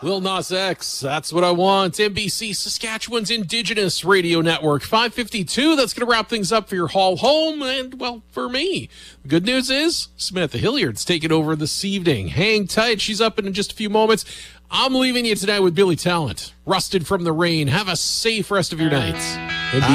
Lil Nas X, that's what I want. NBC, Saskatchewan's Indigenous Radio Network. 5:52, that's going to wrap things up for your haul home and, well, for me. The good news is Samantha Hilliard's taking over this evening. Hang tight. She's up in just a few moments. I'm leaving you tonight with Billy Talent. Rusted from the Rain. Have a safe rest of your night.